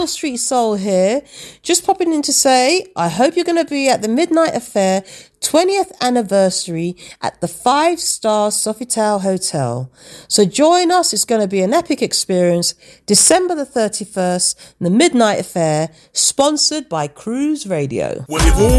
Street Soul here. Just popping in to say, I hope you're going to be at the Midnight Affair 20th anniversary at the 5-star Sofitel Hotel. So join us. It's going to be an epic experience. December the 31st, the Midnight Affair, sponsored by Cruise Radio.